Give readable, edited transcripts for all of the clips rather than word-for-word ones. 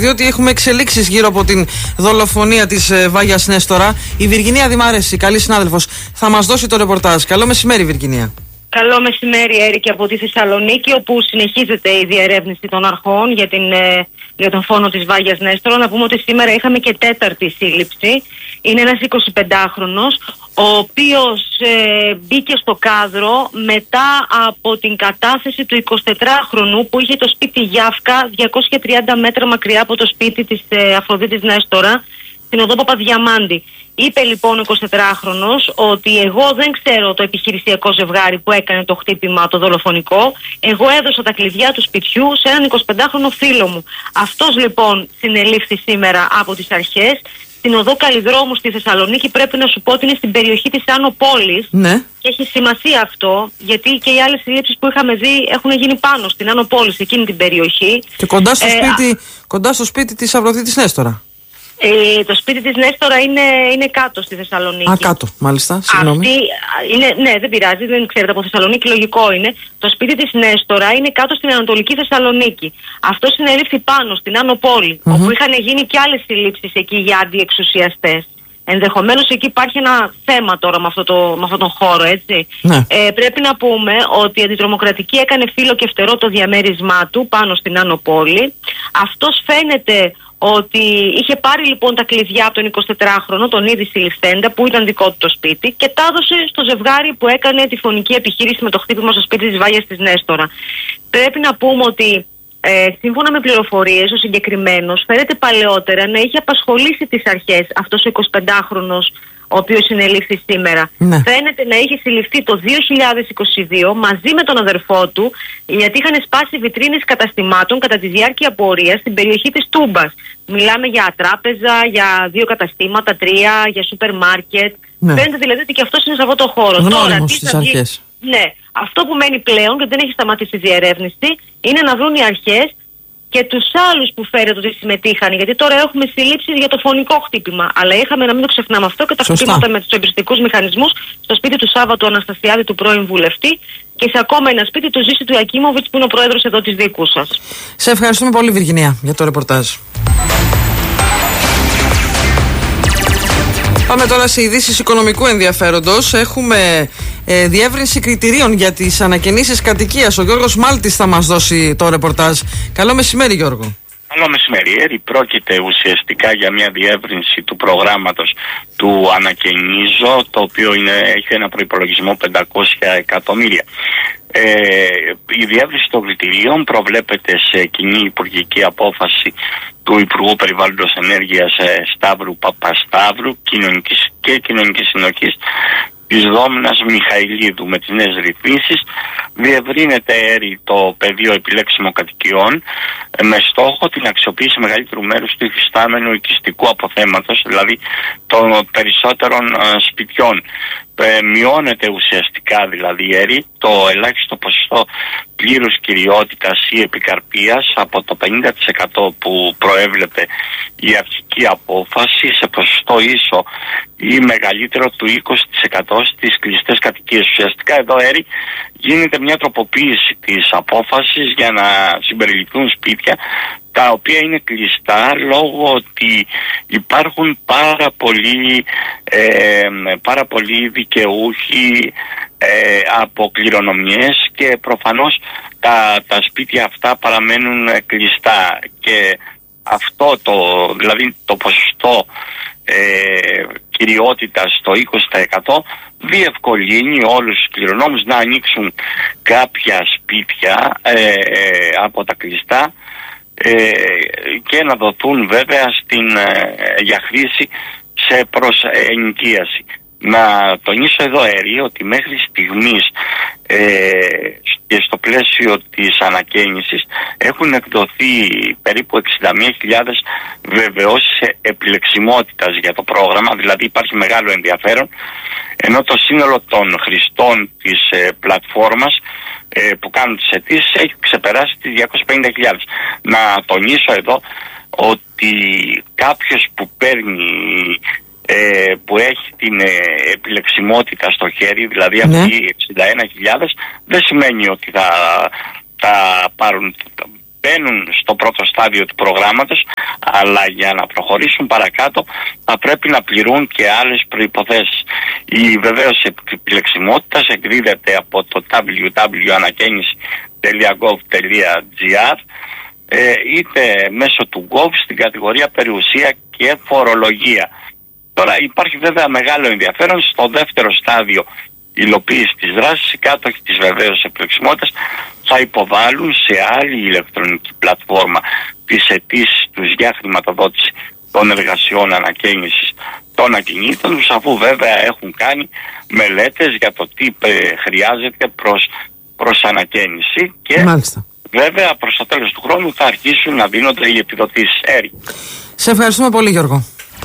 Διότι έχουμε εξελίξεις γύρω από την δολοφονία της Βάγιας Νέστορα. Η Βιργινία Δημάρεση, καλή συνάδελφος, θα μας δώσει το ρεπορτάζ. Καλό μεσημέρι, Βιργινία. Καλό μεσημέρι, Έρικη, από τη Θεσσαλονίκη, όπου συνεχίζεται η διερεύνηση των αρχών για τον φόνο της Βάγιας Νέστορα. Να πούμε ότι σήμερα είχαμε και τέταρτη σύλληψη. Είναι ένας 25χρονος, ο οποίος μπήκε στο κάδρο μετά από την κατάθεση του 24χρονου που είχε το σπίτι Γιάφκα 230 μέτρα μακριά από το σπίτι της Αφροδίτης Νέστορα, στην οδό Παπαδιαμάντη. Είπε λοιπόν ο 24χρονος ότι εγώ δεν ξέρω το επιχειρησιακό ζευγάρι που έκανε το χτύπημα το δολοφονικό. Εγώ έδωσα τα κλειδιά του σπιτιού σε έναν 25χρονο φίλο μου. Αυτός λοιπόν συνελήφθη σήμερα από τις αρχές στην οδό Καλλιδρόμου στη Θεσσαλονίκη. Πρέπει να σου πω ότι είναι στην περιοχή της Άνω Πόλης. Ναι. Και έχει σημασία αυτό, γιατί και οι άλλες συλλήψεις που είχαμε δει έχουν γίνει πάνω στην Άνω Πόλη, σε εκείνη την περιοχή. Και κοντά στο σπίτι της Αφροδίτης Νέστορα. Το σπίτι της Νέστορα είναι κάτω στη Θεσσαλονίκη. Α, κάτω, μάλιστα. Συγγνώμη. Ναι, δεν πειράζει, δεν ξέρετε από Θεσσαλονίκη, λογικό είναι. Το σπίτι της Νέστορα είναι κάτω στην Ανατολική Θεσσαλονίκη. Αυτό συνελήφθη πάνω στην Άνω Πόλη, όπου είχαν γίνει και άλλες συλλήψεις εκεί για αντιεξουσιαστές. Ενδεχομένως εκεί υπάρχει ένα θέμα τώρα με αυτόν τον χώρο, έτσι. Ναι. Πρέπει να πούμε ότι η Αντιτρομοκρατική έκανε φύλλο και φτερό το διαμέρισμά του πάνω στην Άνω Πόλη. Αυτός φαίνεται ότι είχε πάρει λοιπόν τα κλειδιά από τον 24χρονο, τον ήδη συλληφθέντα, που ήταν δικό του το σπίτι, και τα έδωσε στο ζευγάρι που έκανε τη φωνική επιχείρηση με το χτύπημα στο σπίτι της Βάγιας της Νέστορα. Πρέπει να πούμε ότι σύμφωνα με πληροφορίες, ο συγκεκριμένος φαίνεται παλαιότερα να είχε απασχολήσει τις αρχές αυτός ο 25χρονος, ο οποίος συνελήφθη σήμερα. Ναι. Φαίνεται να είχε συλληφθεί το 2022 μαζί με τον αδερφό του, γιατί είχαν σπάσει βιτρίνες καταστημάτων κατά τη διάρκεια πορείας στην περιοχή της Τούμπας. Μιλάμε για τράπεζα, για 2 καταστήματα, 3, για σούπερ μάρκετ. Ναι. Φαίνεται δηλαδή ότι και αυτός είναι σε αυτό το χώρο. Γνώριμος στις αρχές. Ναι. Αυτό που μένει πλέον, και δεν έχει σταματήσει η διερεύνηση, είναι να βρουν οι αρχές και τους άλλους που φέρεται ότι συμμετείχαν. Γιατί τώρα έχουμε συλλήψεις για το φωνικό χτύπημα. Αλλά είχαμε, να μην το ξεχνάμε αυτό, και τα χτυπήματα με τους εμπριστικούς μηχανισμούς στο σπίτι του Σάββατου Αναστασιάδη, του πρώην βουλευτή, και σε ακόμα ένα σπίτι του Ζήση του Ακίμοβιτς, που είναι ο πρόεδρος εδώ της δικού σας. Σε ευχαριστούμε πολύ, Βιργινία, για το ρεπορτάζ. Πάμε τώρα σε ειδήσεις οικονομικού ενδιαφέροντος. Έχουμε διεύρυνση κριτηρίων για τις ανακαινήσεις κατοικίας. Ο Γιώργος Μάλτης θα μας δώσει το ρεπορτάζ. Καλό μεσημέρι, Γιώργο. Καλό μεσημέρι. Πρόκειται ουσιαστικά για μια διεύρυνση του προγράμματος του Ανακαινίζω, το οποίο έχει ένα προϋπολογισμό 500 εκατομμύρια. Η διεύρυνση των κριτηρίων προβλέπεται σε κοινή υπουργική απόφαση του Υπουργού Περιβάλλοντος Ενέργειας Σταύρου Παπασταύρου και Κοινωνικής Συνοχής της Δόμνας Μιχαηλίδου. Με τις νέες ρυθμίσεις διευρύνεται το πεδίο επιλέξιμων κατοικιών με στόχο την αξιοποίηση μεγαλύτερου μέρους του υφιστάμενου οικιστικού αποθέματος, δηλαδή των περισσότερων σπιτιών. Μειώνεται ουσιαστικά δηλαδή το ελάχιστο ποσοστό πλήρους κυριότητας ή επικαρπίας από το 50% που προέβλεπε η αρχική απόφαση σε ποσοστό ίσο ή μεγαλύτερο του 20% στις κλειστές κατοικίες. Ουσιαστικά εδώ, γίνεται μια τροποποίηση της απόφασης για να συμπεριληφθούν σπίτια τα οποία είναι κλειστά, λόγω ότι υπάρχουν πάρα πολλοί δικαιούχοι από κληρονομιές, και προφανώς τα σπίτια αυτά παραμένουν κλειστά, και αυτό δηλαδή το ποσοστό κυριότητας στο 20% διευκολύνει όλους τους κληρονόμους να ανοίξουν κάποια σπίτια από τα κλειστά και να δοθούν βέβαια για χρήση σε ενοικίαση. Να τονίσω εδώ, ότι μέχρι στιγμής και στο πλαίσιο της ανακαίνησης έχουν εκδοθεί περίπου 61.000 βεβαιώσεις επιλεξιμότητας για το πρόγραμμα, δηλαδή υπάρχει μεγάλο ενδιαφέρον, ενώ το σύνολο των χρηστών της πλατφόρμας που κάνουν τις αιτήσεις έχει ξεπεράσει τις 250.000. Να τονίσω εδώ ότι κάποιος που που έχει την επιλεξιμότητα στο χέρι, δηλαδή αυτοί οι 61.000, δεν σημαίνει ότι θα πάρουν μπαίνουν στο πρώτο στάδιο του προγράμματος, αλλά για να προχωρήσουν παρακάτω θα πρέπει να πληρούν και άλλες προϋποθέσεις. Η βεβαίως επιλεξιμότητας εκδίδεται από το www.ανακαίνιση.gov.gr είτε μέσω του Gov στην κατηγορία περιουσία και φορολογία. Τώρα υπάρχει βέβαια μεγάλο ενδιαφέρον στο δεύτερο στάδιο υλοποίηση της δράσης. Οι κάτοχοι της βεβαίως επιλεξιμότητας θα υποβάλουν σε άλλη ηλεκτρονική πλατφόρμα τις αιτήσεις τους για χρηματοδότηση των εργασιών ανακαίνησης των ακινήτων τους, αφού βέβαια έχουν κάνει μελέτες για το τι χρειάζεται προς ανακαίνιση και μάλιστα. Βέβαια προς το τέλος του χρόνου θα αρχίσουν να δίνονται οι επιδοτήσεις. Σε ευχαριστούμε πολύ, Γιώργο.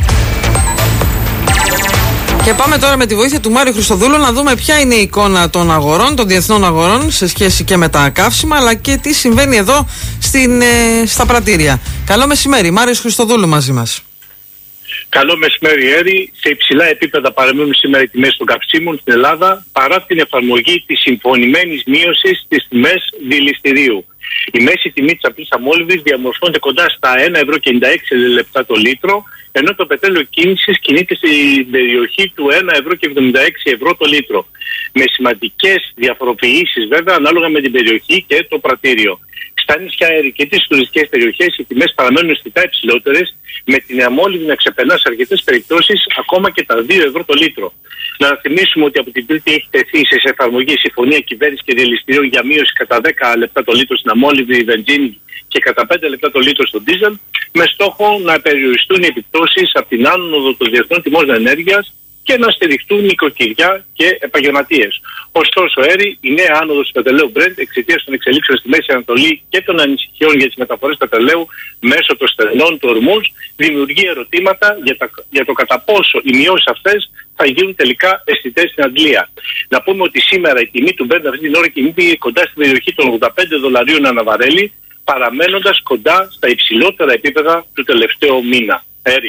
Και πάμε τώρα με τη βοήθεια του Μάριου Χριστοδούλου να δούμε ποια είναι η εικόνα των αγορών, των διεθνών αγορών σε σχέση και με τα καύσιμα, αλλά και τι συμβαίνει εδώ στα πρατήρια. Καλό μεσημέρι, Μάριος Χριστοδούλου μαζί μας. Καλό μεσημέρι, Έρη. Σε υψηλά επίπεδα παραμένουν σήμερα οι τιμές των καυσίμων στην Ελλάδα παρά την εφαρμογή της συμφωνημένης μείωσης στις τιμές δηληστηρίου. Η μέση τιμή της απλής αμόλυβης διαμορφώνεται κοντά στα 1,56 € το λίτρο, ενώ το πετρέλαιο κίνησης κινείται στην περιοχή του 1,76 € το λίτρο. Με σημαντικές διαφοροποιήσεις βέβαια ανάλογα με την περιοχή και το πρατήριο. Στα νησιά, Έρη, και τις τουριστικές περιοχές οι τιμές παραμένουν αισθητά υψηλότερες, με την αμόλυβη να ξεπερνά σε αρκετές περιπτώσεις ακόμα και τα 2 € το λίτρο. Να θυμίσουμε ότι από την Τρίτη έχει τεθεί σε εφαρμογή η συμφωνία κυβέρνησης και δηληστηρίων για μείωση κατά 10 λεπτά το λίτρο στην αμόλυβη βενζίνη και κατά 5 λεπτά το λίτρο στο ντίζελ, με στόχο να περιοριστούν οι επιπτώσεις από την άνοδο των διεθνών τιμών ενέργειας και να στηριχτούν νοικοκυριά και επαγγελματίες. Ωστόσο, Έρη, η νέα άνοδος του πετρελαίου Brent εξαιτίας των εξελίξεων στη Μέση Ανατολή και των ανησυχιών για τις μεταφορές πετρελαίου μέσω των στενών του Ορμούζ δημιουργεί ερωτήματα για το κατά πόσο οι μειώσεις αυτές θα γίνουν τελικά αισθητές στην Αγγλία. Να πούμε ότι σήμερα η τιμή του Brent αυτή την ώρα κινείται κοντά στην περιοχή των $85 ανά βαρέλι, παραμένοντας κοντά στα υψηλότερα επίπεδα του τελευταίου μήνα.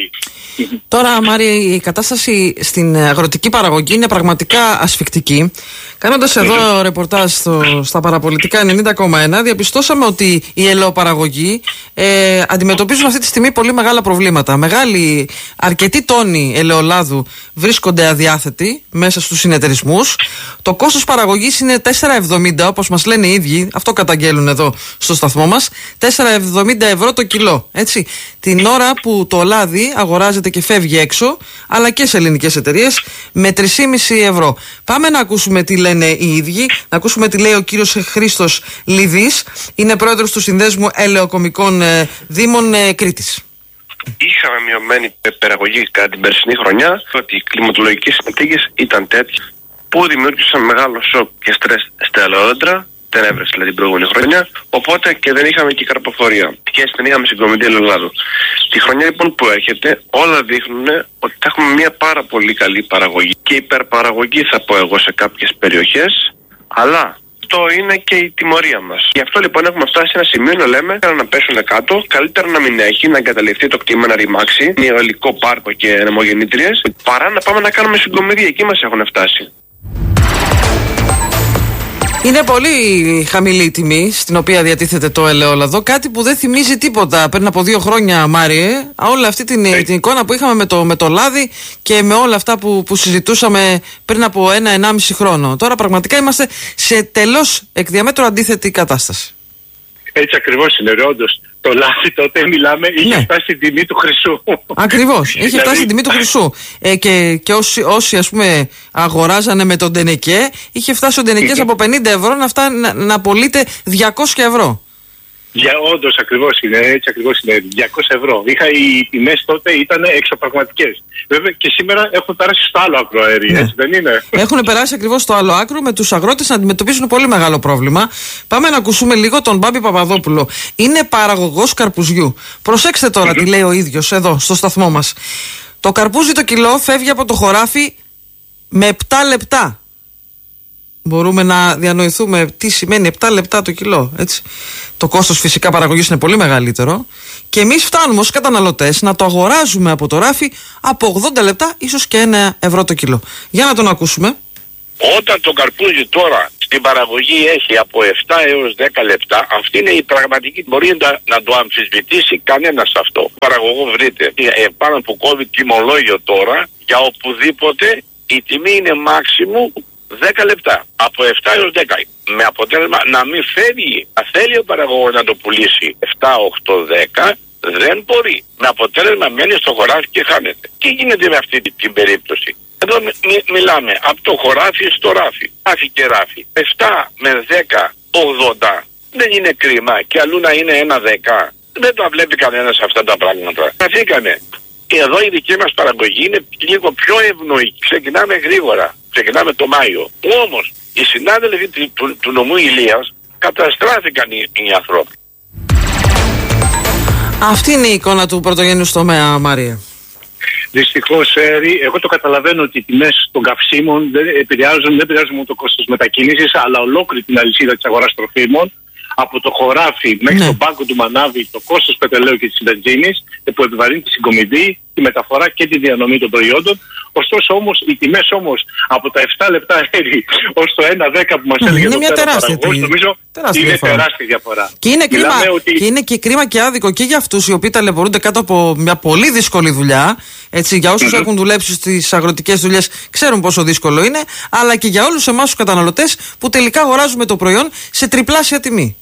Τώρα, Μάρια, η κατάσταση στην αγροτική παραγωγή είναι πραγματικά ασφικτική. Κάνοντας εδώ ρεπορτάζ στα παραπολιτικά 90,1, διαπιστώσαμε ότι οι ελαιοπαραγωγοί αντιμετωπίζουν αυτή τη στιγμή πολύ μεγάλα προβλήματα. Αρκετοί τόνοι ελαιολάδου βρίσκονται αδιάθετοι μέσα στους συνεταιρισμούς. Το κόστος παραγωγής είναι 4,70, όπως μας λένε οι ίδιοι, αυτό καταγγέλουν εδώ στο σταθμό μας, 4,70 € το κιλό. Έτσι. Την ώρα που το λάδι αγοράζεται και φεύγει έξω, αλλά και σε ελληνικές εταιρείες, με 3,5 €. Πάμε να ακούσουμε τι λένε οι ίδιοι, να ακούσουμε τι λέει ο κύριος Χρήστος Λιδής, είναι πρόεδρος του Συνδέσμου Ελαιοκομικών Δήμων Κρήτης. Είχαμε μειωμένη παραγωγή κατά την περσινή χρονιά, ότι οι κλιματολογικές συνθήκες ήταν τέτοιες που δημιούργησαν μεγάλο σοκ και στρες στα ελαιόδεντρα. Δεν έβρεσε δηλαδή την προηγούμενη χρονιά, οπότε και δεν είχαμε και καρποφορία. Και έτσι δεν είχαμε συγκομιδή ελαιολάδου. Τη χρονιά λοιπόν που έρχεται, όλα δείχνουν ότι θα έχουμε μια πάρα πολύ καλή παραγωγή. Και υπερπαραγωγή θα πω εγώ σε κάποιες περιοχές, αλλά αυτό είναι και η τιμωρία μας. Γι' αυτό λοιπόν έχουμε φτάσει σε ένα σημείο να λέμε να πέσουν κάτω, καλύτερα να μην έχει, να εγκαταλειφθεί το κτήμα, να ρημάξει, νεολικό πάρκο και ανεμογεννήτριες, παρά να πάμε να κάνουμε συγκομιδή. Εκεί μας έχουν φτάσει. Είναι πολύ χαμηλή η τιμή στην οποία διατίθεται το ελαιόλαδο. Κάτι που δεν θυμίζει τίποτα πριν από 2 χρόνια, Μάριε. Όλη αυτή την εικόνα που είχαμε με το λάδι και με όλα αυτά που συζητούσαμε πριν από 1-1,5 χρόνο. Τώρα πραγματικά είμαστε σε τελώς εκ διαμέτρου αντίθετη κατάσταση. Έτσι ακριβώς είναι, όντως. Το λάδι τότε μιλάμε, είχε φτάσει στην τιμή του χρυσού. Ακριβώς, είχε φτάσει στην τιμή του χρυσού. Και όσοι ας πούμε αγοράζανε με τον Ντενεκέ, είχε φτάσει ο Ντενεκές από 50 € να πωλείται 200 €. Όντως ακριβώς είναι, έτσι ακριβώς είναι. 200 €. Οι τιμές τότε ήταν εξωπραγματικές. Βέβαια και σήμερα έχουν περάσει στο άλλο άκρο αέρι, έτσι δεν είναι? Έχουν περάσει ακριβώς στο άλλο άκρο, με τους αγρότες να αντιμετωπίσουν πολύ μεγάλο πρόβλημα. Πάμε να ακούσουμε λίγο τον Μπάμπη Παπαδόπουλο. Είναι παραγωγός καρπουζιού. Προσέξτε τώρα τι λέει ο ίδιος εδώ στο σταθμό μας. Το καρπούζι το κιλό φεύγει από το χωράφι με 7 λεπτά. Μπορούμε να διανοηθούμε τι σημαίνει 7 λεπτά το κιλό, έτσι. Το κόστος φυσικά παραγωγής είναι πολύ μεγαλύτερο και εμείς φτάνουμε ως καταναλωτές να το αγοράζουμε από το ράφι από 80 λεπτά, ίσως και 1 € το κιλό. Για να τον ακούσουμε. Όταν το καρπούζι τώρα στην παραγωγή έχει από 7 έως 10 λεπτά. Αυτή είναι η πραγματική. Μπορεί να το αμφισβητήσει κανένας αυτό. Παραγωγό βρείτε πάνω που κόβει τιμολόγιο τώρα, για οπουδήποτε η τιμή είναι μάξιμου 10 λεπτά. Από 7 έως 10. Με αποτέλεσμα να μην φεύγει. Αν θέλει ο παραγωγός να το πουλήσει 7, 8, 10, δεν μπορεί. Με αποτέλεσμα μένει στο χωράφι και χάνεται. Τι γίνεται με αυτή την περίπτωση? Εδώ μιλάμε από το χωράφι στο ράφι. Ράφι και ράφι. 7 με 10, 80. Δεν είναι κρίμα. Και αλλού να είναι 1-10. Δεν τα βλέπει κανένας αυτά τα πράγματα. Καθήκαμε. Εδώ η δική μας παραγωγή είναι λίγο πιο ευνοϊκή. Ξεκινάμε γρήγορα. Ξεκινάμε το Μάιο. Όμως οι συνάδελφοι του νομού Ηλίας καταστράφηκαν οι άνθρωποι. Αυτή είναι η εικόνα του πρωτογενούς τομέα, Μάρια. Δυστυχώς, εγώ το καταλαβαίνω ότι οι τιμές των καυσίμων δεν επηρεάζουν μόνο το κόστος μετακίνησης, αλλά ολόκληρη την αλυσίδα της αγοράς τροφίμων, από το χωράφι μέχρι τον πάγκο του μανάβι, το κόστος πετρελαίου και της βενζίνης, που επιβαρύνει τη συγκομιδή, τη μεταφορά και τη διανομή των προϊόντων. Ωστόσο όμως, οι τιμές όμως από τα 7 λεπτά αέρι ως το 1-10 που μας έλεγε είναι μια τεράστια νομίζω είναι τεράστια διαφορά. Και είναι και κρίμα και άδικο και για αυτούς οι οποίοι ταλαιπωρούνται κάτω από μια πολύ δύσκολη δουλειά. Έτσι, για όσους έχουν δουλέψει στις αγροτικές δουλειές ξέρουν πόσο δύσκολο είναι, αλλά και για όλους εμάς τους καταναλωτές που τελικά αγοράζουμε το προϊόν σε τριπλάσια τιμή.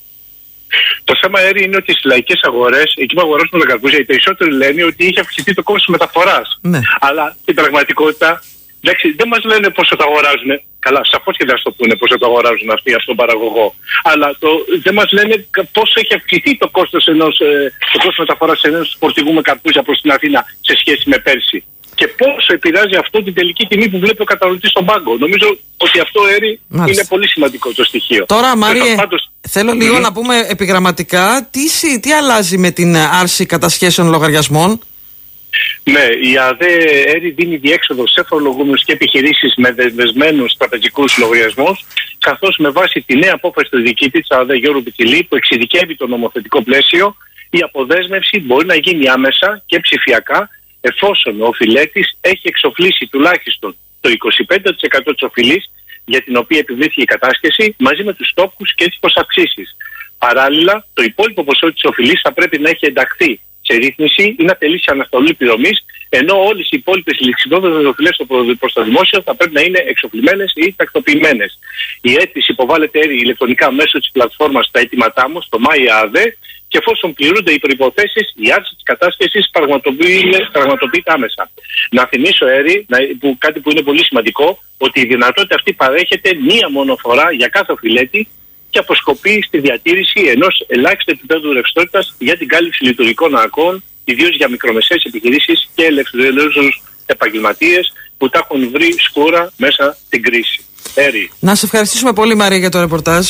Το θέμα είναι ότι στις λαϊκές αγορές, εκεί που αγοράζουν τα καρπούζια, οι περισσότεροι λένε ότι είχε αυξηθεί το κόστος μεταφοράς. Ναι. Αλλά στην πραγματικότητα, εντάξει, δεν μας λένε πόσο το αγοράζουν. Καλά, σαφώς και δεν θα το πούνε πόσο το αγοράζουν αυτοί από τον παραγωγό. Αλλά δεν μας λένε πόσο έχει αυξηθεί το κόστος μεταφοράς ενός φορτηγού με καρπούζια προς την Αθήνα σε σχέση με πέρσι. Και πόσο επηρεάζει αυτό την τελική τιμή που βλέπει ο καταναλωτής στον πάγκο. Νομίζω ότι αυτό, είναι πολύ σημαντικό το στοιχείο. Τώρα, Μάριε, θέλω λίγο να πούμε επιγραμματικά τι αλλάζει με την άρση κατασχέσεων λογαριασμών. Ναι, η ΑΔΕ δίνει διέξοδο σε φορολογούμενους και επιχειρήσεις με δεσμευμένους τραπεζικούς λογαριασμούς, καθώς με βάση τη νέα απόφαση του διοικητή της ΑΔΕ Γιώργου Πιτσιλή, που εξειδικεύει το νομοθετικό πλαίσιο, η αποδέσμευση μπορεί να γίνει άμεσα και ψηφιακά, εφόσον ο οφειλέτης έχει εξοφλήσει τουλάχιστον το 25% της οφειλής για την οποία επιβλήθηκε η κατάσχεση, μαζί με τους τόκους και τις προσαυξήσεις. Παράλληλα, το υπόλοιπο ποσό της οφειλής θα πρέπει να έχει ενταχθεί σε ρύθμιση ή να τελεί σε αναστολή πληρωμής, ενώ όλες οι υπόλοιπες ληξιδόδες οφειλές προς το δημόσιο θα πρέπει να είναι εξοφλημένες ή τακτοποιημένες. Η αίτηση υποβάλλεται ηλεκτρονικά μέσω της πλατφόρμας στα αιτήματά μου στο MyADE, και εφόσον πληρούνται οι προϋποθέσεις, η άρση της κατάσχεσης πραγματοποιείται άμεσα. Να θυμίσω, κάτι που είναι πολύ σημαντικό, ότι η δυνατότητα αυτή παρέχεται μία μόνο φορά για κάθε οφειλέτη και αποσκοπεί στη διατήρηση ενός ελάχιστου επίπεδου ρευστότητας για την κάλυψη λειτουργικών αναγκών, ιδίως για μικρομεσαίες επιχειρήσεις και ελεύθερους επαγγελματίες που τα έχουν βρει σκούρα μέσα στην κρίση. Να σε ευχαριστήσουμε πολύ, Μαρία, για το ρεπορτάζ.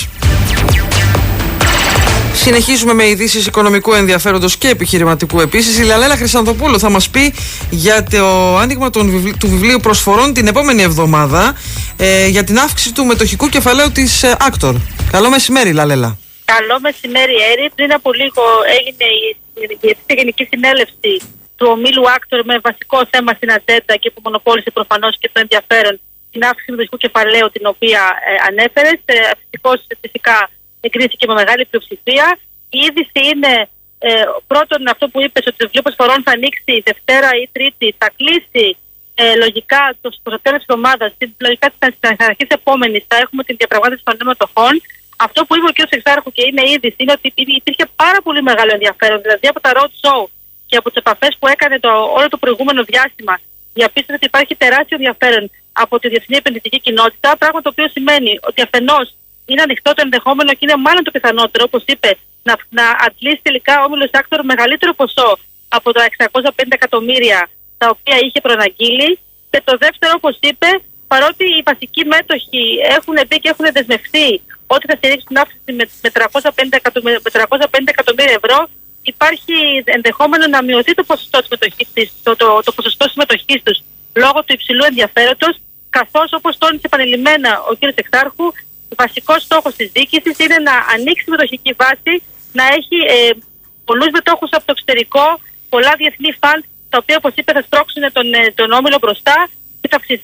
Συνεχίζουμε με ειδήσεις οικονομικού ενδιαφέροντος και επιχειρηματικού επίσης. Η Λαλέλα Χρυσανθοπούλου θα μας πει για το άνοιγμα του βιβλίου προσφορών την επόμενη εβδομάδα για την αύξηση του μετοχικού κεφαλαίου της Actor. Καλό μεσημέρι, Λαλέλα. Καλό μεσημέρι, Έρη. Πριν από λίγο έγινε η Γενική Συνέλευση του ομίλου Actor με βασικό θέμα στην ατζέντα και που μονοπόλησε προφανώς και το ενδιαφέρον την αύξηση του μετοχικού κεφαλαίου την οποία ανέφερες. Φυσικά εγκρίθηκε με μεγάλη πλειοψηφία. Η είδηση είναι πρώτον αυτό που είπες, ότι το βιβλίο προσφορών θα ανοίξει Δευτέρα ή Τρίτη, θα κλείσει λογικά το τέλος της εβδομάδας, λογικά στην αρχή της επόμενης θα έχουμε την διαπραγμάτευση των νέων μετοχών. Αυτό που είπε ο κ. Εξάρχου και είναι είδηση είναι ότι υπήρχε πάρα πολύ μεγάλο ενδιαφέρον, δηλαδή από τα road show και από τις επαφές που έκανε όλο το προηγούμενο διάστημα, διαπίστωσε ότι υπάρχει τεράστιο ενδιαφέρον από τη διεθνή επενδυτική κοινότητα, πράγμα το οποίο σημαίνει ότι αφενός είναι ανοιχτό το ενδεχόμενο και είναι μάλλον το πιθανότερο, όπως είπε, να αντλήσει τελικά ο όμιλος Actor μεγαλύτερο ποσό από τα 650 εκατομμύρια τα οποία είχε προαναγγείλει. Και το δεύτερο, όπως είπε, παρότι οι βασικοί μέτοχοι έχουν πει και έχουν δεσμευτεί ότι θα στηρίξουν την αύξηση με 350 εκατομμύρια ευρώ, υπάρχει ενδεχόμενο να μειωθεί το ποσοστό συμμετοχής τους λόγω του υψηλού ενδιαφέροντος, καθώς, όπως τόνισε επανειλημμένα ο κ. Εξάρχου, ο βασικός στόχος της διοίκησης είναι να ανοίξει τη μετοχική βάση, να έχει πολλούς μετόχους από το εξωτερικό, πολλά διεθνή φαντ, τα οποία, όπως είπε, θα στρώξουν τον όμιλο μπροστά και θα αυξηθεί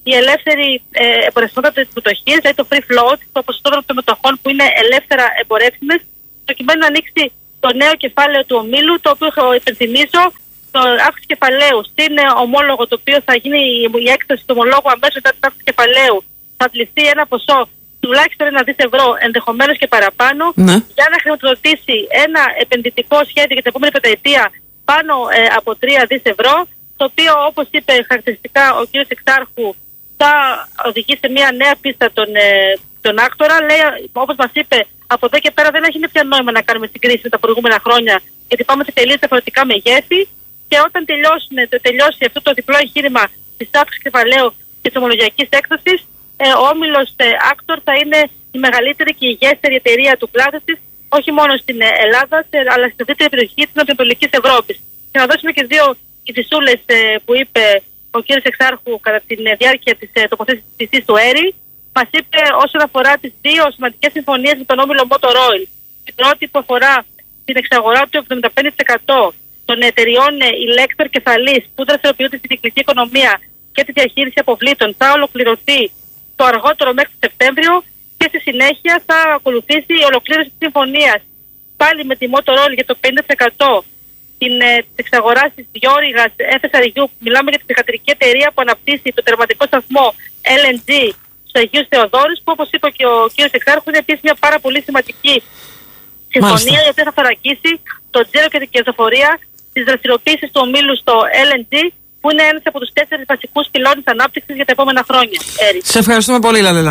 η ελεύθερη εμπορευματότητα της μετοχής, δηλαδή το free float, το ποσοστό των μετοχών που είναι ελεύθερα εμπορεύσιμες, προκειμένου να ανοίξει το νέο κεφάλαιο του ομίλου, το οποίο υπενθυμίζω, το αύξηση κεφαλαίου στην ομόλογο, το οποίο θα γίνει η έκσταση του ομολόγου αμέσως μετά την αύξηση κεφαλαίου, θα πληθεί ένα ποσό τουλάχιστον 1 δις ευρώ, ενδεχομένως και παραπάνω, για να χρηματοδοτήσει ένα επενδυτικό σχέδιο για την επόμενη πενταετία πάνω από 3 δις ευρώ, το οποίο, όπως είπε χαρακτηριστικά ο κ. Εξάρχου, θα οδηγεί σε μια νέα πίστα τον άκτορα. Λέει, όπως μας είπε, από εδώ και πέρα δεν έχει πια νόημα να κάνουμε συγκρίσεις με τα προηγούμενα χρόνια, γιατί πάμε σε τελείως διαφορετικά μεγέθη. Και όταν τελειώσει αυτό το διπλό εγχείρημα της αύξησης κεφαλαίου και της ομολογιακής έκδοσης, ο όμιλος Άκτορ θα είναι η μεγαλύτερη και υγιέστερη εταιρεία του κλάδου της, όχι μόνο στην Ελλάδα, αλλά στην ευρύτερη περιοχή της Ανατολικής Ευρώπης. Και να δώσουμε και 2 ειδισούλες που είπε ο κ. Εξάρχου κατά τη διάρκεια της τοποθέτησης του ΕΡΗ. Μας είπε όσον αφορά τις 2 σημαντικές συμφωνίες με τον όμιλο Motor Oil. Η πρώτη που αφορά την εξαγορά του 75% των εταιριών ηλέκτρων κεφαλής που δραστηριοποιούνται στην κυκλική οικονομία και τη διαχείριση αποβλήτων θα ολοκληρωθεί το αργότερο μέχρι το Σεπτέμβριο, και στη συνέχεια θα ακολουθήσει η ολοκλήρωση της συμφωνίας πάλι με τη Motor Oil για το 50% της εξαγοράς της διόρυγας FSRU. Μιλάμε για την πειρατρική εταιρεία που αναπτύσσει το τερματικό σταθμό LNG στους Αγίους Θεοδόρους, που όπως είπε και ο κ. Εξάρχου είναι επίσης μια πάρα πολύ σημαντική συμφωνία, η οποία θα θωρακίσει το τζίρο και την κερδοφορία της δραστηριοποίησης του ομίλου στο LNG, που είναι ένας από τους 4 βασικούς πυλώνες ανάπτυξης για τα επόμενα χρόνια. Σε ευχαριστούμε πολύ, Λαλελά.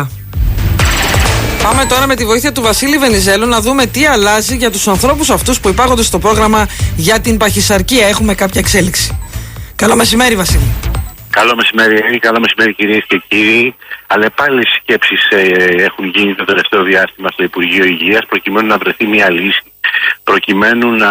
Πάμε τώρα με τη βοήθεια του Βασίλη Βενιζέλου να δούμε τι αλλάζει για τους ανθρώπους αυτούς που υπάγονται στο πρόγραμμα για την παχυσαρκία. Έχουμε κάποια εξέλιξη. Καλό μεσημέρι, Βασίλη. Καλό μεσημέρι, καλό μεσημέρι κυρίες και κύριοι. Αλλεπάλληλες σκέψεις έχουν γίνει το τελευταίο διάστημα στο Υπουργείο Υγείας προκειμένου να βρεθεί μια λύση, προκειμένου να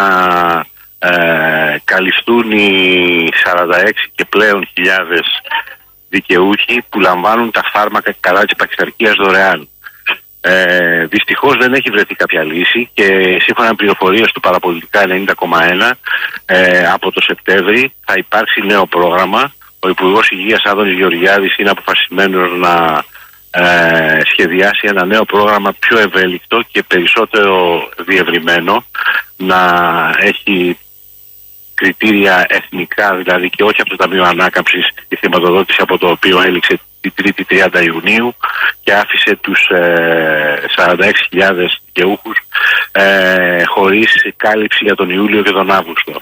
καλυφθούν οι 46 και πλέον χιλιάδες δικαιούχοι που λαμβάνουν τα φάρμακα κατά της παχυσαρκίας δωρεάν. Δυστυχώς δεν έχει βρεθεί κάποια λύση και σύμφωνα με πληροφορίες του Παραπολιτικά 90,1 από το Σεπτέμβρη θα υπάρξει νέο πρόγραμμα. Ο Υπουργός Υγείας Άδωνης Γεωργιάδης είναι αποφασισμένος να σχεδιάσει ένα νέο πρόγραμμα πιο ευέλικτο και περισσότερο διευρυμένο, να έχει κριτήρια εθνικά δηλαδή και όχι από το Ταμείο Ανάκαμψης, η χρηματοδότηση από το οποίο έληξε την 3η 30 Ιουνίου και άφησε τους 46.000 δικαιούχους χωρίς κάλυψη για τον Ιούλιο και τον Αύγουστο.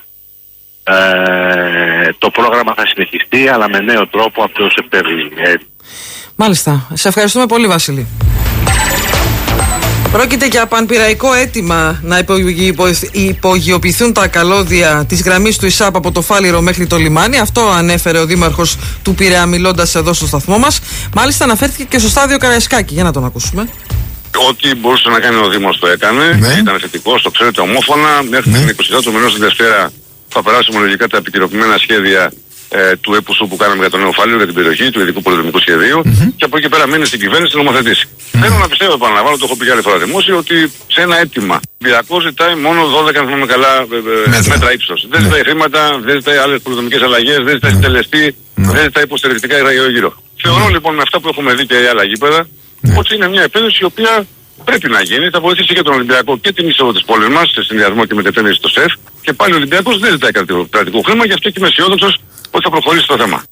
Το πρόγραμμα θα συνεχιστεί αλλά με νέο τρόπο από το Σεπτέμβριο. Μάλιστα. Σε ευχαριστούμε πολύ, Βασίλη. Πρόκειται για πανπυραϊκό αίτημα να υπογειοποιηθούν τα καλώδια της γραμμής του ΙΣΑΠ από το Φάληρο μέχρι το λιμάνι. Αυτό ανέφερε ο δήμαρχος του Πειραιά μιλώντας εδώ στο σταθμό μας. Μάλιστα αναφέρθηκε και στο στάδιο Καραϊσκάκη. Για να τον ακούσουμε. Ό,τι μπορούσε να κάνει ο Δήμος το έκανε. Ναι. Ήταν θετικός, το ξέρετε, ομόφωνα. Μέχρι την 22 του μηνός την Δευτέρα θα περάσουμε λογικά τα επικαιροποιημένα σχέδια του έπουσου που κάναμε για το νέο Φάληρο, για την περιοχή του ειδικού πολεμικού σχεδίου, και από εκεί πέρα μείνει στην κυβέρνηση να νομοθετήσει. Θέλω να πιστεύω, επαναλαμβάνω, το έχω πει και άλλη φορά δημόσια, ότι σε ένα αίτημα Πυριακό ζητάει μόνο 12, αν θυμάμαι καλά, μέτρα ύψος. Δεν ζητάει χρήματα, δεν ζητάει άλλες πολεμικές αλλαγές, δεν ζητάει συντελεστή, δεν ζητάει υποστηρικτικά γύρω-γύρω. Θεωρώ λοιπόν με αυτά που έχουμε δει και άλλα γήπεδα ότι είναι μια επένδυση η οποία πρέπει να γίνει, θα βοηθήσει και τον Ολυμπιακό και την είσοδο της πόλης μας σε συνδυασμό και με την επένδυση στο ΣΕΦ. Και πάλι ο Ολυμπιακός δεν ζητάει κρατικό χρήμα, γι' αυτό και είμαι αισιόδοξος ότι θα προχωρήσει το θέμα.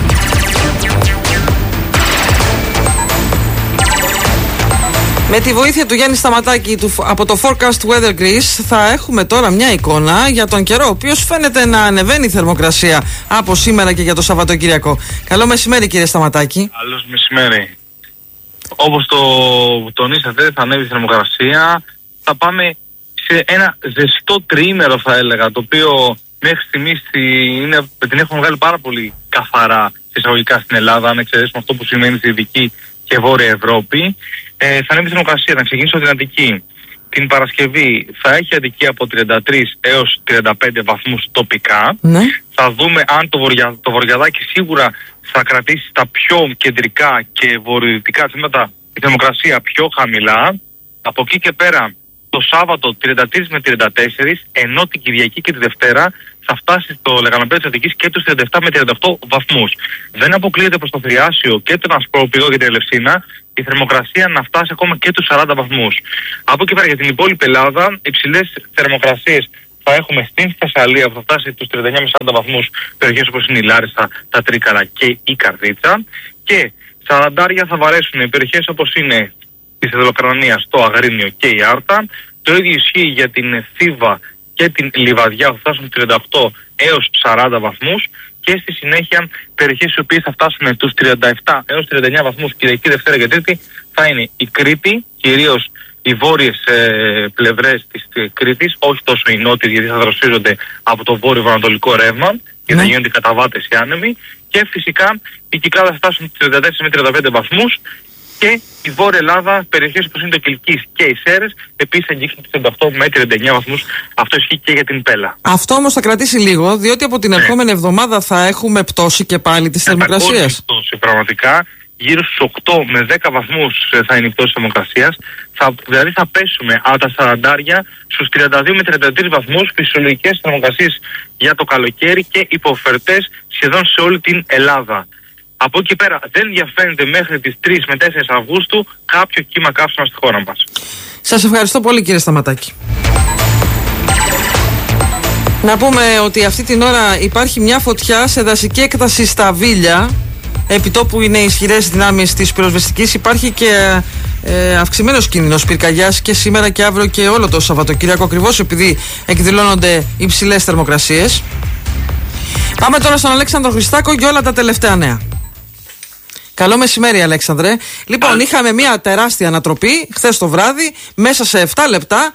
Με τη βοήθεια του Γιάννη Σταματάκη από το Forecast Weather Greece θα έχουμε τώρα μια εικόνα για τον καιρό, ο οποίος φαίνεται να ανεβαίνει η θερμοκρασία από σήμερα και για το Σαββατοκυριακό. Καλό μεσημέρι, κύριε Σταματάκη. Καλώς μεσημέρι. Όπως το τονίσατε, θα ανέβει η θερμοκρασία. Θα πάμε σε ένα ζεστό τριήμερο, θα έλεγα, το οποίο μέχρι στιγμής την έχουμε βγάλει πάρα πολύ καθαρά εισαγωγικά στην Ελλάδα, αν εξαιρέσουμε αυτό που σημαίνει στη Δυτική και Βόρεια Ευρώπη. Θα ανέβει η θερμοκρασία, να ξεκινήσω από την Αττική. Την Παρασκευή θα έχει Αττική από 33 έως 35 βαθμούς τοπικά. Ναι. Θα δούμε αν το βορειαδάκι σίγουρα θα κρατήσει τα πιο κεντρικά και βορειοδυτικά τμήματα η θερμοκρασία πιο χαμηλά. Από εκεί και πέρα το Σάββατο 33 με 34, ενώ την Κυριακή και τη Δευτέρα θα φτάσει στο Λεγανοπέδιο της Αττικής και τους 37 με 38 βαθμούς. Δεν αποκλείεται προς το Θριάσιο και τον Ασπρόπυργο και την Ελευσίνα η θερμοκρασία να φτάσει ακόμα και τους 40 βαθμούς. Από εκεί πέρα για την υπόλοιπη Ελλάδα, υψηλές θερμοκρασίες θα έχουμε στην Θεσσαλία που θα φτάσει τους 39 με 40 βαθμούς, περιοχές όπως είναι η Λάρισα, τα Τρίκαλα και η Καρδίτσα. Και 40 θα βαρέσουν οι περιοχές όπως είναι τη Θεσσαλονίκη, το Αγρίνιο και η Άρτα. Το ίδιο ισχύει για την Θήβα και την Λιβαδιά που θα φτάσουν 38 έως 40 βαθμούς. Και στη συνέχεια περιοχές οι οποίες θα φτάσουν τους 37 έως 39 βαθμούς Κυριακή, Δευτέρα και Τρίτη θα είναι η Κρήτη, κυρίως οι βόρειες πλευρές της Κρήτης, όχι τόσο οι νότιες γιατί θα δροσίζονται από το βόρειο-ανατολικό ρεύμα και θα γίνονται καταβάτες οι άνεμοι. Και φυσικά η Κυκλάδα θα φτάσουν τους 34 με 35 βαθμούς. Και η Βόρεια Ελλάδα, περιοχές όπως είναι το Κιλκής και οι Σέρρες, επίσης θα αγγίξουν τους 38 με 39 βαθμούς. Αυτό ισχύει και για την Πέλα. Αυτό όμως θα κρατήσει λίγο, διότι από την ερχόμενη εβδομάδα θα έχουμε πτώση και πάλι της θερμοκρασίας. Πτώση, πραγματικά. Γύρω στους 8 με 10 βαθμούς θα είναι η πτώση της θερμοκρασίας. Δηλαδή θα πέσουμε από τα 40 στους 32 με 33 βαθμούς, φυσιολογικές θερμοκρασίες για το καλοκαίρι και υποφερτές σχεδόν σε όλη την Ελλάδα. Από εκεί πέρα δεν διαφαίνεται μέχρι τις 3 με 4 Αυγούστου κάποιο κύμα καύσωνα στη χώρα μας. Σας ευχαριστώ πολύ κύριε Σταματάκη. Να πούμε ότι αυτή την ώρα υπάρχει μια φωτιά σε δασική έκταση στα Βίλια. Επιτόπου είναι ισχυρές δυνάμεις της πυροσβεστικής. Υπάρχει και αυξημένος κίνδυνος πυρκαγιάς και σήμερα και αύριο και όλο το Σαββατοκύριακο, ακριβώς επειδή εκδηλώνονται υψηλές θερμοκρασίες. Πάμε τώρα στον Αλέξανδρο Χριστάκο για όλα τα τελευταία νέα. Καλό μεσημέρι, Αλέξανδρε. Λοιπόν, είχαμε μια τεράστια ανατροπή χθες το βράδυ. Μέσα σε 7 λεπτά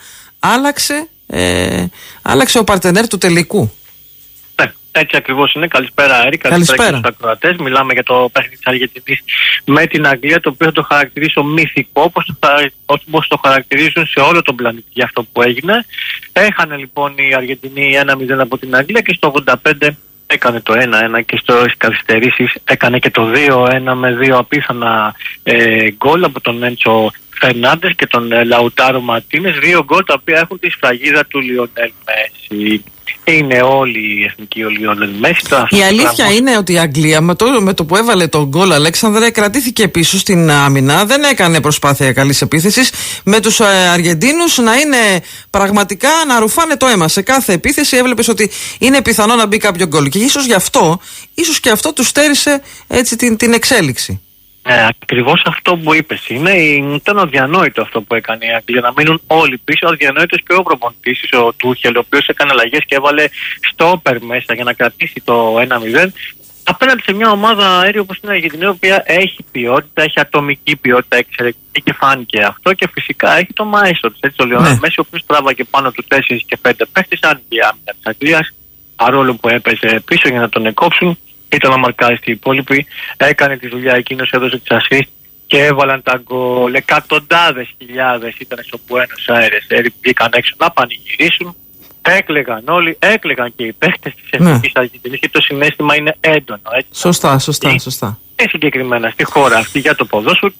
άλλαξε ο παρτενέρ του τελικού. Ναι, έτσι ακριβώς είναι. Καλησπέρα, Έρη. Καλησπέρα και στους ακροατές. Μιλάμε για το παιχνίδι της Αργεντινής με την Αγγλία, το οποίο θα το χαρακτηρίσω μυθικό, όπως το χαρακτηρίζουν σε όλο τον πλανήτη για αυτό που έγινε. Έχανε λοιπόν η Αργεντινή 1-0 από την Αγγλία και στο 85 έκανε το 1-1 και στις καθυστερήσεις έκανε και το 2-1 με 2 απίθανα γκολ από τον Έντσο Φερνάντες και τον Λαουτάρο Μαρτίνες. 2 γκολ τα οποία έχουν τη σφραγίδα του Λιονέλ Μέση. Είναι όλοι οι εθνικοί ο Λιονέλ Μέση. Η αλήθεια είναι ότι η Αγγλία με το που έβαλε τον γκολ, Αλέξανδρε, κρατήθηκε πίσω στην άμυνα. Δεν έκανε προσπάθεια καλής επίθεσης. Με τους Αργεντίνους να είναι πραγματικά να ρουφάνε το αίμα. Σε κάθε επίθεση έβλεπες ότι είναι πιθανό να μπει κάποιο γκολ. Και ίσως και αυτό τους στέρισε έτσι την εξέλιξη. Ακριβώς αυτό που είπες είναι. Ήταν αδιανόητο αυτό που έκανε η Αγγλία, να μείνουν όλοι πίσω. Αδιανόητος και ο προπονητής, ο Τούχελ, ο οποίος έκανε αλλαγές και έβαλε στόπερ μέσα για να κρατήσει το 1-0. Απέναντι σε μια ομάδα αέριο όπως είναι η Αργεντινή, η οποία έχει ποιότητα, έχει ατομική ποιότητα εξαιρετική και φάνηκε αυτό. Και φυσικά έχει το μαέστρο της, έτσι, ο Λιονέλ Μέση, ο οποίος τράβαγε πάνω του 4 και 5 παίχτες, άνοιγε η άμυνα της Αγγλίας, παρόλο που έπαιζε πίσω για να τον εκόψουν. Ήταν να μαρκάρει στην υπόλοιπη, έκανε τη δουλειά εκείνος, έδωσε τις ασίστ και έβαλαν τα γκολ. Εκατοντάδες χιλιάδες ήταν στο Μπουένος Άιρες, βγήκαν έξω να πανηγυρίσουν. Έκλαιγαν όλοι, έκλαιγαν και οι παίχτες της εθνικής Αργεντινής και το συναίσθημα είναι έντονο. Έτσι. Σωστά. Και συγκεκριμένα στη χώρα αυτή για το ποδόσφαιρο.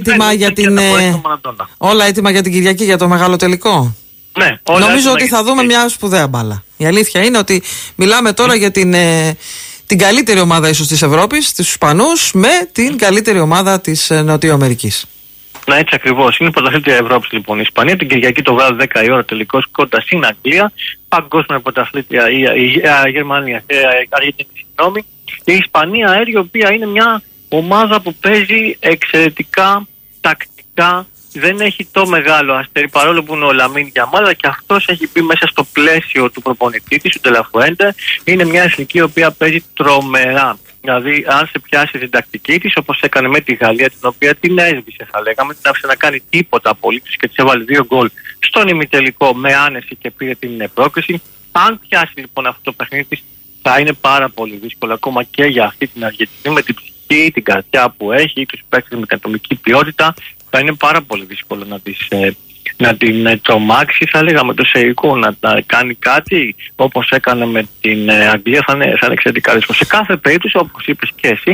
Όλα έτοιμα για την Κυριακή, για το μεγάλο τελικό. Ναι, νομίζω ότι θα δούμε μια σπουδαία μπάλα. Η αλήθεια είναι ότι μιλάμε τώρα για την καλύτερη ομάδα ίσως της Ευρώπης, τους Ισπανούς, με την καλύτερη ομάδα της Νοτιοαμερικής. Ναι, έτσι ακριβώς. Είναι πρωταθλήτρια Ευρώπης λοιπόν η Ισπανία. Την Κυριακή το βράδυ 10 η ώρα τελικός κοντά στην Αγγλία. Παγκόσμια πρωταθλήτρια η Γερμανία, η Αργεντινή, συγγνώμη. Η Ισπανία αέρια, η οποία είναι μια ομάδα που παίζει εξαιρετικά τακτικά. Δεν έχει το μεγάλο αστέρι, παρόλο που είναι ο Λαμίν Γιαμάλ, και αυτός έχει μπει μέσα στο πλαίσιο του προπονητή της, του Ντελαφουέντε. Είναι μια εθνική η οποία παίζει τρομερά. Δηλαδή, αν σε πιάσει την τακτική της, όπως έκανε με τη Γαλλία, την οποία την έσβησε, θα λέγαμε, την άφησε να κάνει τίποτα απολύτως και της έβαλε 2 γκολ στον ημιτελικό με άνεση και πήρε την πρόκριση. Αν πιάσει λοιπόν αυτό το παιχνίδι της, θα είναι πάρα πολύ δύσκολο ακόμα και για αυτή την Αργεντινή, με την ψυχή, την καρδιά που έχει, τους παίκτες με την ατομική ποιότητα. Θα είναι πάρα πολύ δύσκολο να την τρομάξει, θα λέγαμε το Σεϊκό, να κάνει κάτι όπως έκανε με την Αγγλία, θα είναι εξαιρετικά δύσκολο. Σε κάθε περίπτωση, όπως είπες και εσύ,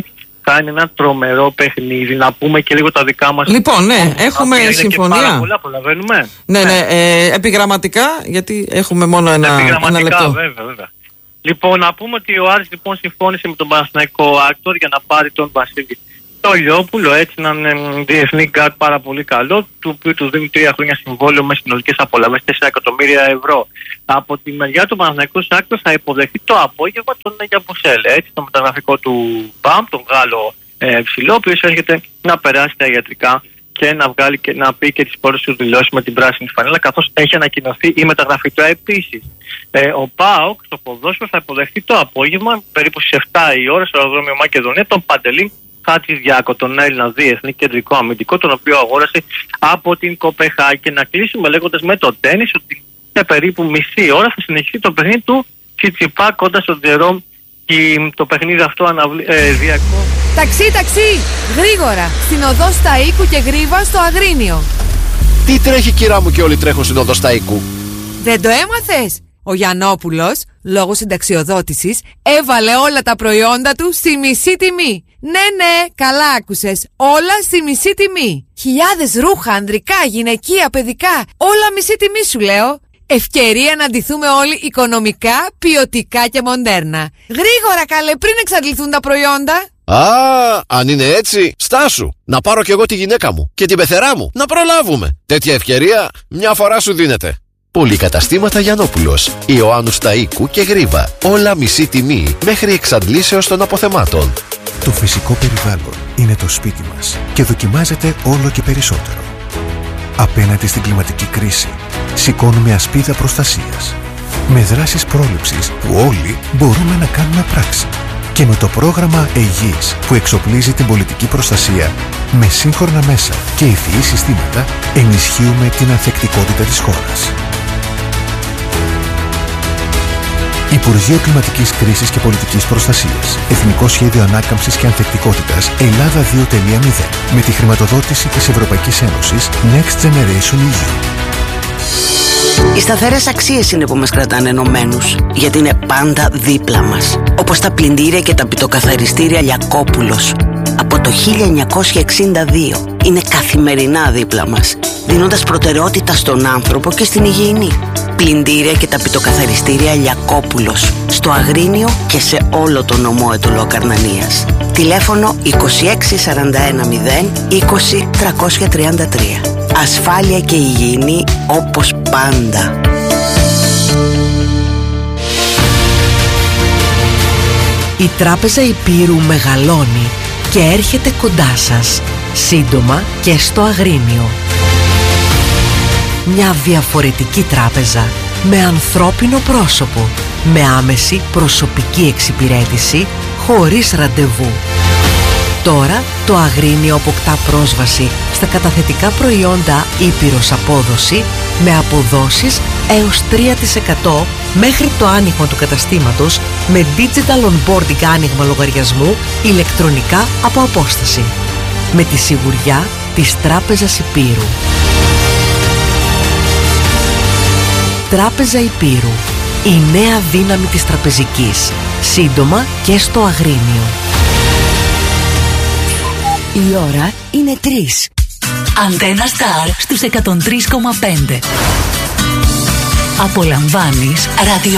θα είναι ένα τρομερό παιχνίδι. Να πούμε και λίγο τα δικά μας. Λοιπόν, ναι, έχουμε συμφωνία. Πάρα πολλά, προλαβαίνουμε. Ναι, επιγραμματικά, γιατί έχουμε μόνο ένα λεπτό. Βέβαια. Λοιπόν, να πούμε ότι ο Άρης λοιπόν συμφώνησε με τον Παναθηναϊκό Άκτορ για να πάρει τον Βασίλη Λιόπουλο, έτσι έναν διεθνή γκάρτ πάρα πολύ καλό, του οποίου του δίνει 3 χρόνια συμβόλαιο με συνολικές απολαβές 4 εκατομμύρια ευρώ. Από τη μεριά του Παναθηναϊκού Άκτορ θα υποδεχθεί το απόγευμα τον Γιαμπουσέλε, έτσι, το μεταγραφικό του ΠΑΜ, τον Γάλλο ψηλό, ο οποίος έρχεται να περάσει τα ιατρικά και να βγάλει και να πει και τις πρώτες του δηλώσεις με την πράσινη φανέλα, καθώς έχει ανακοινωθεί η μεταγραφή του επίσης. Ο ΠΑΟΚ στο ποδόσφαιρο θα υποδεχθεί το απόγευμα, περίπου στις 7 η ώρα, στο αεροδρόμιο Μακεδονία, τον Παντελή Χατζηδιάκο, τον Έλληνα διεθνή κεντρικό αμυντικό, τον οποίο αγόρασε από την Κοπεχάγη. Και να κλείσουμε λέγοντας με το τένις ότι σε περίπου μισή ώρα θα συνεχίσει το παιχνίδι του Τσιτσιπά κοντά στον Τζερόμ. Και το παιχνίδι αυτό διακό. Ταξί, γρήγορα! Στην οδό Σταΐκου και Γρίβα στο Αγρίνιο. Τι τρέχει, κυρά μου, και όλοι τρέχουν στην οδό Σταΐκου? Δεν το έμαθες? Ο Γιαννόπουλος, λόγω συνταξιοδότησης, έβαλε όλα τα προϊόντα του στη μισή τιμή. Ναι, καλά άκουσες. Όλα στη μισή τιμή. Χιλιάδες ρούχα, ανδρικά, γυναικεία, παιδικά. Όλα μισή τιμή σου λέω. Ευκαιρία να ντυθούμε όλοι οικονομικά, ποιοτικά και μοντέρνα. Γρήγορα καλέ, πριν εξαντληθούν τα προϊόντα. Αν είναι έτσι, στάσου. Να πάρω κι εγώ τη γυναίκα μου και την πεθερά μου. Να προλάβουμε. Τέτοια ευκαιρία μια φορά σου δίνεται. Πολυκαταστήματα Γιαννόπουλος, Ιωάννου Σταΐκου και Γρίβα. Όλα μισή τιμή μέχρι εξαντλήσεως των αποθεμάτων. Το φυσικό περιβάλλον είναι το σπίτι μας και δοκιμάζεται όλο και περισσότερο. Απέναντι στην κλιματική κρίση, σηκώνουμε ασπίδα προστασίας. Με δράσεις πρόληψης που όλοι μπορούμε να κάνουμε πράξη. Και με το πρόγραμμα ΕΓΙΣ που εξοπλίζει την πολιτική προστασία με σύγχρονα μέσα και ευφυή συστήματα, ενισχύουμε την ανθεκτικότητα της χώρας. Υπουργείο Κλιματικής Κρίσης και Πολιτικής Προστασίας. Εθνικό Σχέδιο Ανάκαμψης και Ανθεκτικότητας Ελλάδα 2.0. Με τη χρηματοδότηση της Ευρωπαϊκής Ένωσης Next Generation EU. Οι σταθερές αξίες είναι που μας κρατάνε ενωμένους, γιατί είναι πάντα δίπλα μας. Όπως τα πλυντήρια και τα πιτοκαθαριστήρια Λιακόπουλος. Από το 1962 είναι καθημερινά δίπλα μας, δίνοντας προτεραιότητα στον άνθρωπο και στην υγιεινή. Πλυντήρια και τα πιτοκαθαριστήρια Λιακόπουλος, στο Αγρίνιο και σε όλο το νομό Αιτωλοακαρνανίας. Τηλέφωνο 26410 20 333. Ασφάλεια και υγιεινή όπως πάντα. Η Τράπεζα Υπήρου μεγαλώνει και έρχεται κοντά σας, σύντομα και στο Αγρίνιο. Μια διαφορετική τράπεζα με ανθρώπινο πρόσωπο, με άμεση προσωπική εξυπηρέτηση, χωρίς ραντεβού. Τώρα το Αγρίνιο αποκτά πρόσβαση στα καταθετικά προϊόντα Ήπειρος Απόδοση με αποδόσεις έως 3% μέχρι το άνοιγμα του καταστήματος με digital onboarding άνοιγμα λογαριασμού ηλεκτρονικά από απόσταση. Με τη σιγουριά της Τράπεζας Υπήρου. Τράπεζα Υπήρου. Η νέα δύναμη της τραπεζικής. Σύντομα και στο Αγρίνιο. Η ώρα είναι 3. Αντένα Σταρ στους 103,5. Απολαμβάνεις ράδιο.